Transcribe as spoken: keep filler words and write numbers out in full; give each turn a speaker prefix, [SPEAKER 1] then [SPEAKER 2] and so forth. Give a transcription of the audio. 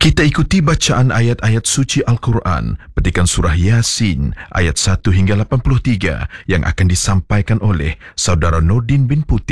[SPEAKER 1] Kita ikuti bacaan ayat-ayat suci Al-Quran, petikan surah Yasin, ayat satu hingga lapan puluh tiga yang akan disampaikan oleh Saudara Nordin bin Putih.